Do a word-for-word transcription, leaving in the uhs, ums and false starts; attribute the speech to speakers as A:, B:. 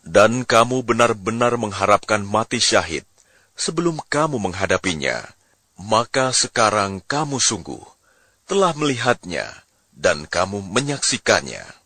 A: Dan kamu benar-benar mengharapkan mati syahid sebelum kamu menghadapinya, maka sekarang kamu sungguh telah melihatnya dan kamu menyaksikannya.